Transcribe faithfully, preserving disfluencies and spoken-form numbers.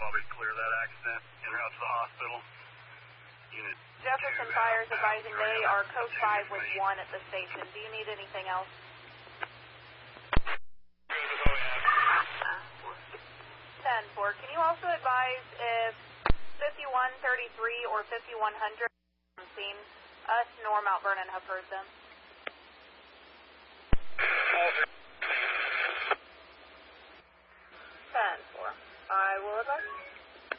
always clear that accident en route to the hospital. Unit Jefferson Fire is advising they are code five with one at the station. Do you need anything else? ten four. Can you also advise if fifty-one thirty-three or fifty-one hundred on scene? Us nor Mount Vernon have heard them.